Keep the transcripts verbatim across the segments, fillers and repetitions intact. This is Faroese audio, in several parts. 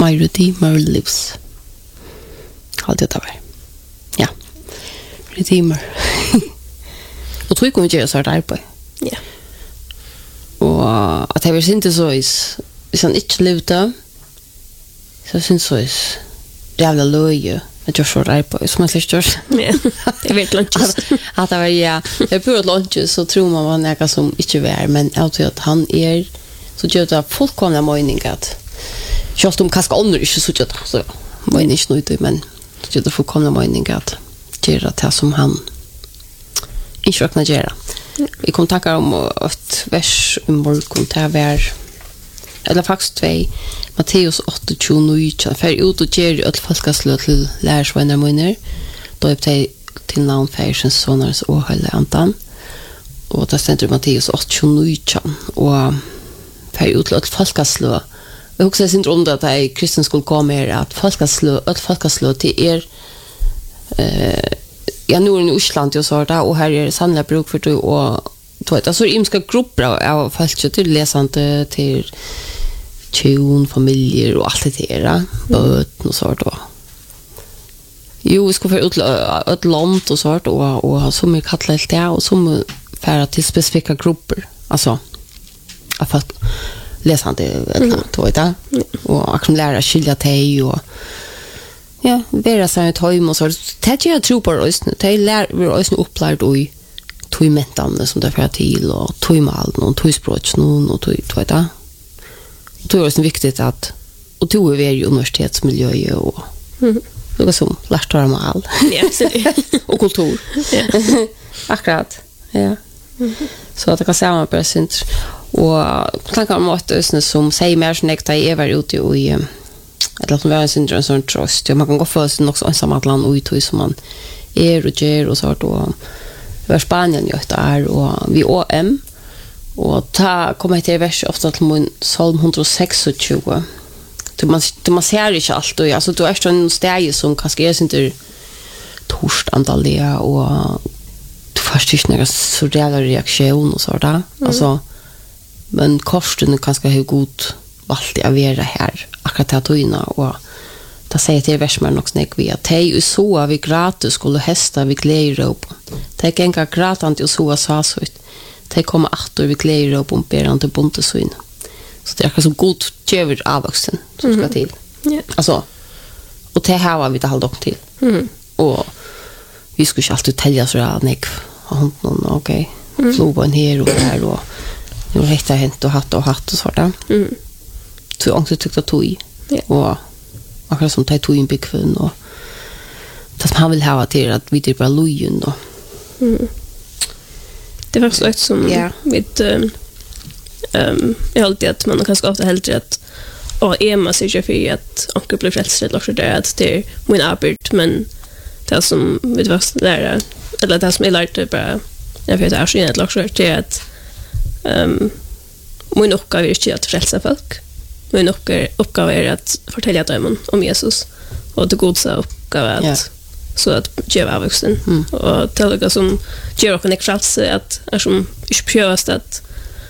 My Redeemer lives. Allt det där. Ja. Redeemer. Och tror jag kommer göra så här på. Ja. Och att det är inte så is. Hvis han inte levde, så syns så is. Jävla löje. Jag gör så där på. Som jag förstår. Ja. Det är väldigt lunches. Att det var ja. Det är pur lunches så tror man var något som inte var. Men jag tror att han är så gör det fullkomliga mening att just om kaska under inte så gör det. Så var inte nöjd men så gör det fullkomliga mening att göra det som han inte räknar göra. Vi kom tackar om ett vers i morgon till var eller faktiskt två Matteus åtta tjugonio för ut och ger ett folkaslö till lärsvänner munner då är det till namn färsens sonars och höll antan och det ständer Matteus åtta tjugonio och för ut till ett folkaslö och också syndrom att det kristen skulle komma är att folkaslö ett folkaslö till er eh ja nu i Island och så där och här är sannliga bruk för det och då är det så imska grupper av folk till läsande till tjon, familjer och allt det där böt och så då. Jo, vi ska få ut ett land och så och och så mycket kallar det och så för till specifika grupper. Alltså att folk läsande eller då är det och att lära skilja dig och ja, vera sig ett hem och så. Det jag tror på oss nu. Det lär vi oss nu upplärd och tog mentan som det för till och tog mal och tog språk någon och tog tog det. Det är så viktigt att och tog vi i universitetsmiljö och mm. något som lärt vara mal. Ja, så och kultur. Ja. Akkurat. Ja. Mm. Så att det kan säga man bara syns och tankar om att det som säger mer snäckta är väl ute i eller som var en syndrom sån tröst. Ja, man kan gå för sig också ensam att land ut hur som man är och ger och så då. Vi var Spanien ju där och vi O M och ta kommer till vers ofta till min psalm one tjugosex. Du man du man ser inte allt och alltså du är så en steg som kanske är inte torst antalet och du förstår inte några sådana reaktion och så där. Mm. Alltså men kosten kanske har god valt att vara här akkurat att tyna och ta säger till versmen också när vi att hej och så vi gratis skulle hästa vi glädje upp. Det kan inte gratant och så så så ut. Det kommer åter vi glädje upp och ber inte bunte så in. Så det är så god tjäver avvuxen som ska till. Ja. Alltså och det här var vi det håll upp till. Mm. Och vi skulle ju alltid tälja så där nek hon någon okej. Floban här och där och nu rätta hänt och hatt och hatt och så där. Mm. Så jag också tyckte att tog i. Ja. Och akkurat som tog i en byggfön och det som han vill ha till att vi typ bara lojen då. Mm. Det var faktiskt ett som yeah. vid um, um, jag håller att man kanske ofta hellre att och Emma säger för att onkel blir frälst eller också det att det är min arbete men det som vid vad där eller det som är lite bara jag vet att jag eller också det att um, min uppgave är inte att frälsa folk. Min uppgave är att fortälja dem om Jesus och det goda uppgave att yeah. så att ge avvuxen mm. och till som ger och connect frals att är som inte pjöst att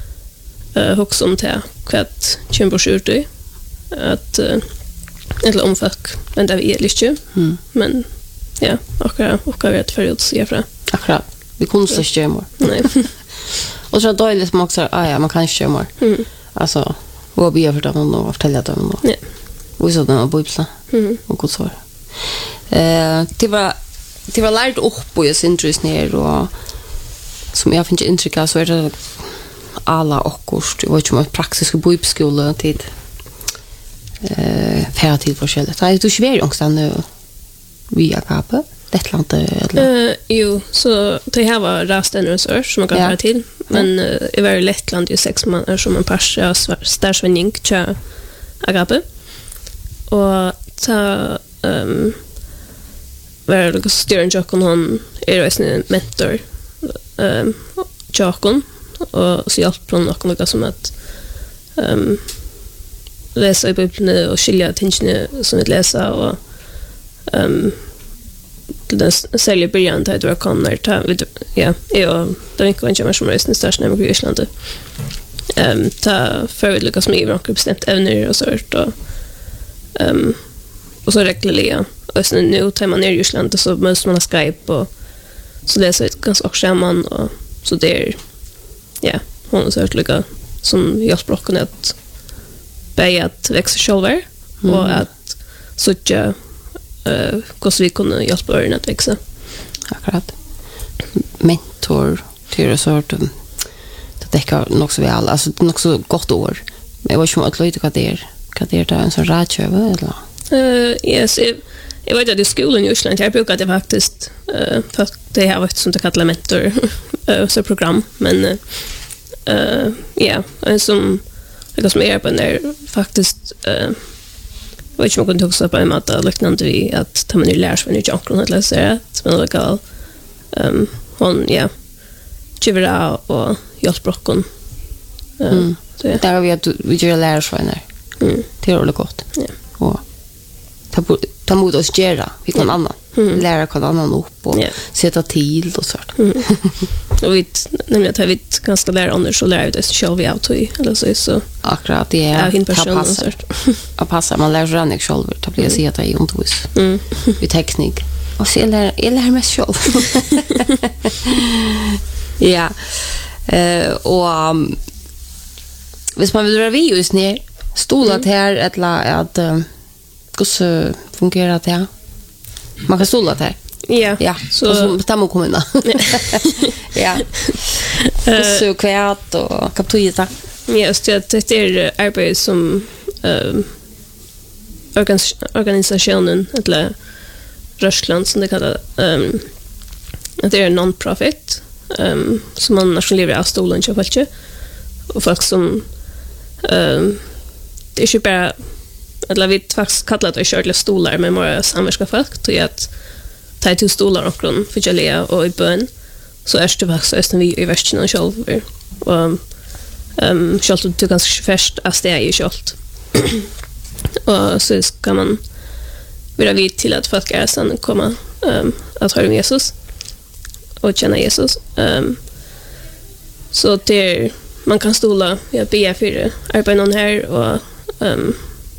eh också om det att kämpa skjut det att eller om folk men det är lite mm. men ja och och vet för att se fra akkurat vi kunde så stämmer nej och så då är det som också ah ja man kan stämma mm. alltså vad vi har för dem och fortälja dem ja och så den bibeln mm. och god så eh det var det var lärt upp på just intresse ner och som jag finner intryck av så är det alla och kurs det var ju en praktisk bibelskola tid eh för till forskjelligt. Det är ju svårt också nu via kape Lettland eller eh jo så det här var rasten research som man kan göra till men uh, i var Lettland ju sex månader som en pascha starsvinning tja agape och ta ehm var det styren Jokon han är en mentor ehm Jokon och så hjälper hon och något som att ehm läsa i Bibeln och skilja tingene som vi läser och ehm den säljer början till att vara kommer ta ja jag det är inte mer som resten störst nämligen i Island ehm ta för att lyckas med några bestämt ävner och så och um, och så reglerliga. Och sen nu tar man ner i Island så möts man ha Skype och så läser ett ganska också samman och så det är ja, hon är så lika som jag språken att bäja att växa själva mm. och att söka eh hur vi kunde hjälpa barnen att växa. Akkurat. Mentor till en sort det täcker nog så väl alltså nog så gott år. Men jag var ju inte lite vad det är. Vad det är där en sån rätköva eller? Eh yes, jag vet att i skolan i Island jag brukar det faktiskt eh för det har varit som det kallas mentor eh så program men eh ja, en som jag som är på där faktiskt eh vet inte om jag kunde också på en matta liknande vi att ta man ju lär sig när jag kan lära sig att men det går ehm hon ja chivra och hjälpbrocken mm. så där har vi att vi gör lära sig när mm. det är det gott ja och ta ta mot oss gera vi kan annan mm. lära kan annan upp och yeah. sätta till och sånt mm. och vi nämligen att vi ganska lära andra så lär vi det själv vi out eller så så akkurat det är hin person och sånt att passa man lär sig den själv ta bli se att det är ont hos mm vi teknik och så lär jag lär mig själv ja eh och um, hvis man vill dra vi just ner stolat här eller att hur så fungerar det? Man kan stola där. Ja. Ja. Så så tar man komma. Ja. Hur så kvärt och kaptuita. Ja, det det är arbete som ehm organisationen eller Ryssland som det kallar ehm det är en non-profit ehm som man nationellt av stolen så fallet och folk som ehm det är ju bara eller vi faktiskt kallar det shirtless stolar med mer samverska folk till att ta till stolar och grund för gelia och i bön så är det faktiskt så vi i västern själva och ehm själva du ganska fast att det är ju självt och så ska man vara vid till att folk är sen komma ehm att höra Jesus och känna Jesus ehm så det man kan stola jag be för arbeta någon här och ehm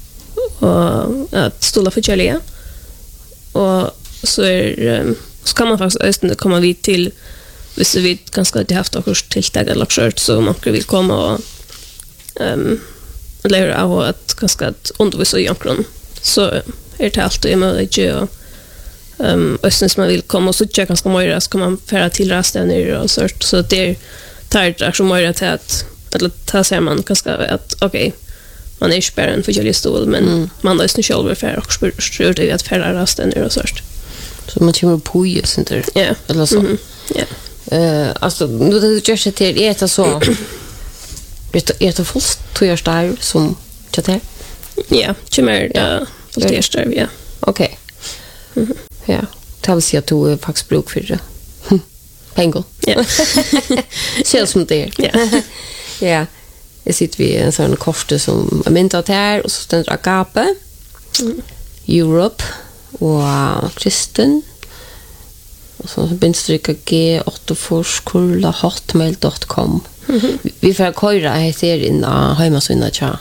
och att stola för gelia och så är så kan man faktiskt östen komma vid till hvis vi ganska det haft också tilltag eller skört så man kan vill komma och ehm lära av att ganska att undervisa i ankron så är det allt i möjligt och ehm östen som man vill komma och så tjocka ganska mycket så kan man färra till resten ner och sånt så det tar det också mycket till att eller ta sig man ganska att okej okay, man är inte bara en förgällig stol men mm. man har ju själv för och spurt det att färra resten ner och sånt så man kommer på ju inte ja eller så mm-hmm. ja eh alltså nu det görs det till är det så vet du är det fullt två style som chatter ja kommer det fullt style ja okej ja tar vi se att du faktiskt bruk för det pengar ja ser som det ja ja jag sitter vi en sån korte som är myntat här och så ständer Agape mm. Europe och Kristen och så bindstryka g åtta forskurla hotmail dot com mm-hmm. vi får köra heter in a hemsidan tja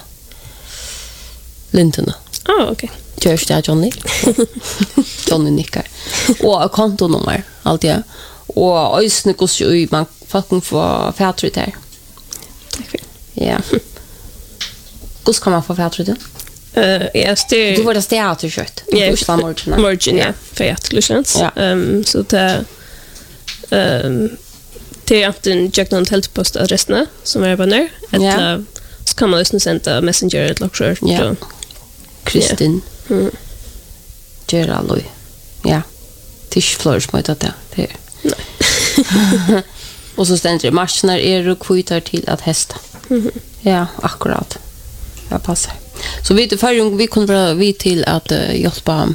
Linton. Ah okej. Okay. Just det Johnny. Johnny nickar. Och kontonummer allt ja. Och ösne kos ju man fucking få färtrit här. Tack för. Ja. Hur ska man få färtrit det? Eh, yes, det Du var det teaterkött. Ja, Margin. Margin, ja. För Lusens. Ehm så det ehm det är att den Jackson helt post adresserna som är på där. Eller så kan man också sända Messenger ett lockshort. Ja. Kristin. Mm. Geraloi. Ja. Tisch flourish med det där. Det. Nej. Och så ständer det maskiner är och kvitar till att hästa. Mhm. Ja, akkurat. Ja, passar. Så vi för vi kunde vara vi till att uh, hjälpa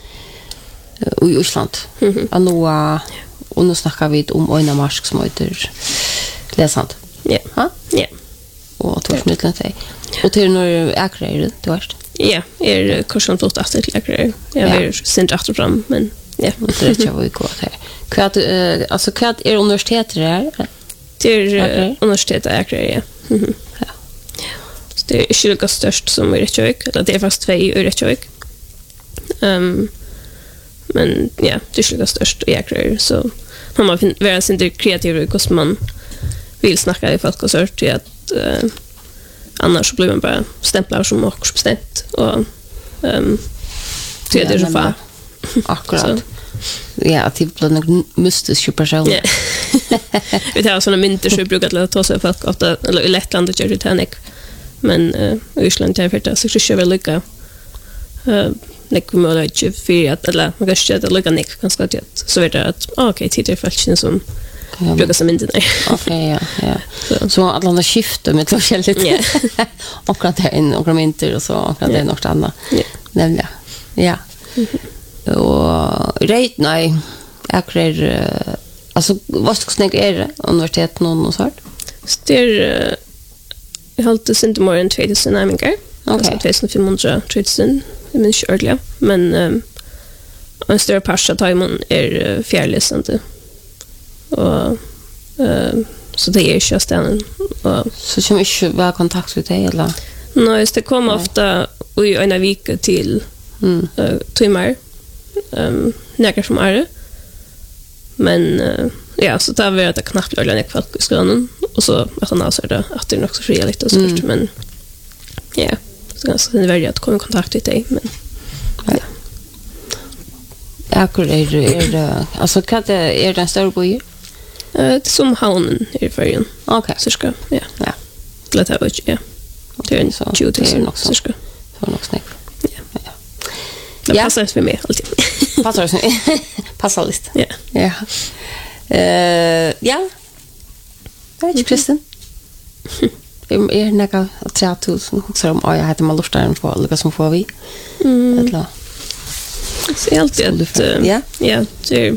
uh, i Island. Mm-hmm. Och nu uh, och nu snackar vi om Öna Marsk som heter läsant. Ja. Ja. Ja. Och två minuter till. Och till när äkrar det vart. Ja, är kursen flott att till äkrar. Jag vill sent efter fram men ja, det jag vill gå här. Kvart uh, alltså kvart är universitetet där. Det är universitetet äkrar ja. Mhm. Ja. Det är inte lika störst som i Reykjavik, eller det är faktiskt två i Reykjavik. Um, men ja, det är inte lika störst i Akerøy, så man måste vara sin kreativ i hur man vill snacka i folk och så till att uh, annars så blir man bara stämplad som också bestämt och um, till att det är så far. Akkurat. Ja, att det blir någon mystisk person. Ja. Vi har såna mynter så vi brukar att ta sig folk ofta, eller i Lettland och Titanic. Men uh, i Island är det så det är väl lika uh, nek vi måste inte för att eller man kan inte att lika nek ganska det så vet jag att ah, okej okay, tittar faktiskt som ja, brukar som inte nej. Okej, ja, ja. Så, så att landa skifta med två skälligt. Ja. Och att det är en och mynter och så och att det är något annat. Ja. Nämligen. Ja. Mm-hmm. Och rätt nej. Jag kräver alltså vad ska snägg är det universitet någon och sånt. Det är jag har inte sett mer än tvåtusen närmingar. Okej. tvåtusen femhundra tusen jag minns inte ordentligt. Men um, en större parsa tar man är uh, fjärrläsande. Och uh, så det är inte just den. Så som inte var kontakt med dig eller? Nej, det kommer ofta i en vecka till mm. uh, timmar. Um, nära som är det. Men uh, ja, så tar vi att det knappt blir en kvart i skolan och så att han alltså det att det är också fria lite och så mm. men ja, så ganska det är väldigt att komma i kontakt med dig men ja. Ja, är är det alltså kan det är den stora boy? Eh det är som havnen i Färjön. Okej. Så ska ja. Ja. Det har vi ja. Det är en tjugo tusen också. Så ska. Så nog snäck. Ja. Ja. Det ja. Passar för mig alltid. Passar för mig. Passar lite. Ja. Ja. Eh, ja. Vad är Kristen? Är är några tre tusen så om jag hade mal lustar på lika som får vi. Mm. Eller. Så är alltid att ja. Ja, det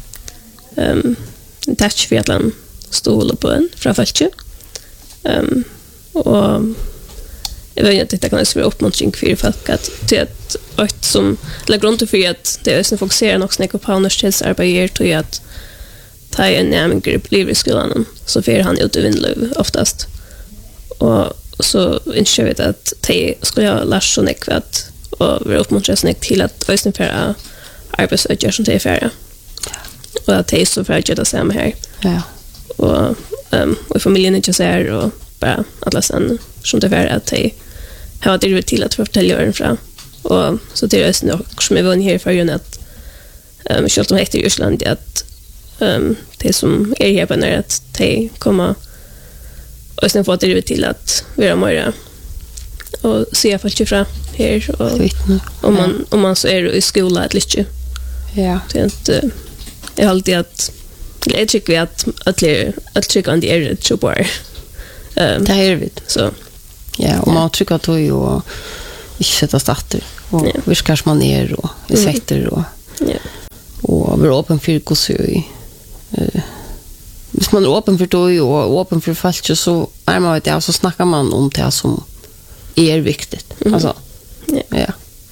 ehm touch för att stol på en från fältet. Ehm och jag vet inte att det kan vara uppmuntring för folk att till att ett som eller grund för att det är som fokuserar också snäcka på universitetsarbete till att ta en närmare blir i skolan så får han ut i vindlöv oftast och så inte vet att te skulle jag lära så mycket att och vi uppmuntrar sig till att ösnen för arbetsökare som det är färre och att te så för att göra samma här ja och um, och familjen inte så här och bara alla sen som det är att te har det till att fortälja den fram och så det är ösnen som är vanligt här för ju att um, själv som heter i Island att um, det som är här på när att te komma och sen får det till att vara mer och se folk fram här och om man om man så är i skolan att lite ja det är inte jag alltid att jag tycker att att att tycka att det är så bra ehm det är det så ja och man tycker att det är ju inte sätta starter och hur ska man ner och i sätter och ja och vara öppen för kurser eh hvis man er åpen for det og åpen for folk så er man det så snackar man om det som är viktigt mm. alltså ja ja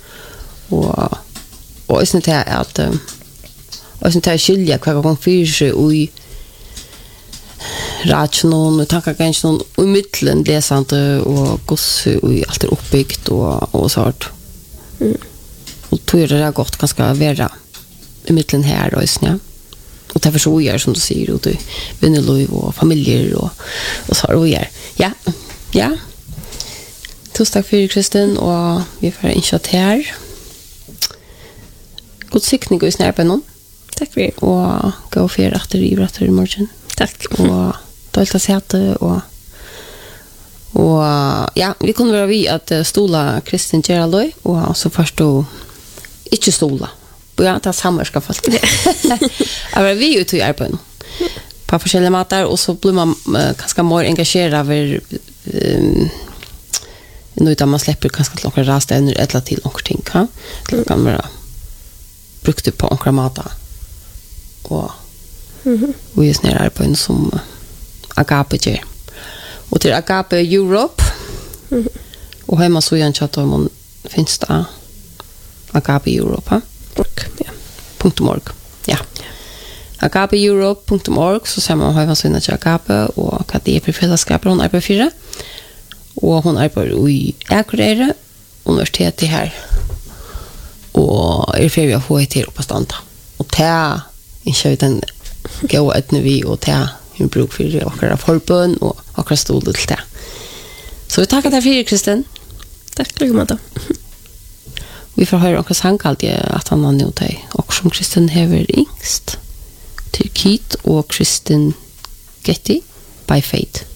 och och sen det är att och sen det är skilja kvar kan för sig och rationalen och tankar kanske någon i mitten läsande och goss och allt är uppbyggt och och så här mm. och tror det är gott ganska vara i mitten här och snä och det försöker som du säger och du vänner och familjer och och så och gör. Ja. Ja. Tusen tack för Kristen och vi får en chat här. God sikning och snärpa någon. Tack för det. Och gå för efter i rätt i morgon. Tack. Och dalta säte och och ja, vi kunde vara vi att stola Kristen Geraldoy och så först då inte stola. Ja, det är samma ska fast. Men vi är ute i arbetet. På olika matar och så blir man uh, ganska mer engagerad över um, nu utan man släpper ganska några rasta eller ett till någonting, va? Det kan vara brukt på några matar. Och mhm. Och just när arbetet som Agape ger. Och till Agape Europe. Mhm. Och hemma så jag chatta om finns det Agape Europe. Ja. .org. Ja. agape europe punkt org så ser man hur man syns till Agape och vad det är för fällskap runt Agape fyra. Og hon arbeider i Akureyre universitet her. Og er ferdig å få et her oppe standa. Og ta, ikke vet den gå etne vi, og ta hun bruk for akkurat forbøn og akkurat stod til det. Så vi takker deg for, Kristin. Takk for det. Vi får høre akkurat sang alltid at han har nødt deg. Og som Kristin hever yngst til Keith og Kristin Getty by Fate.